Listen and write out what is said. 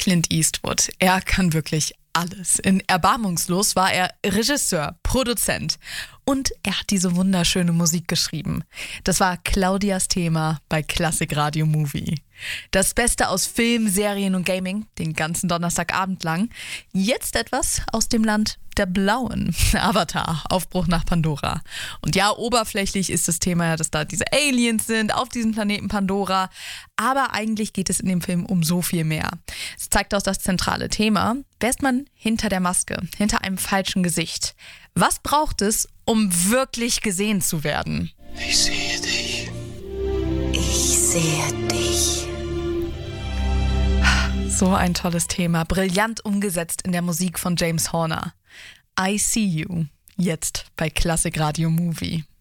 Clint Eastwood, er kann wirklich alles. In Erbarmungslos war er Regisseur, Produzent und er hat diese wunderschöne Musik geschrieben. Das war Claudias Thema bei Klassik Radio Movie. Das Beste aus Film, Serien und Gaming, den ganzen Donnerstagabend lang. Jetzt etwas aus dem Land der Blauen. Avatar, Aufbruch nach Pandora. Und ja, oberflächlich ist das Thema ja, dass da diese Aliens sind auf diesem Planeten Pandora. Aber eigentlich geht es in dem Film um so viel mehr. Es zeigt auch das zentrale Thema. Wer ist man hinter der Maske, hinter einem falschen Gesicht? Was braucht es, um wirklich gesehen zu werden? Ich sehe dich. Ich sehe dich. So ein tolles Thema, brillant umgesetzt in der Musik von James Horner. I See You, jetzt bei Klassik Radio Movie.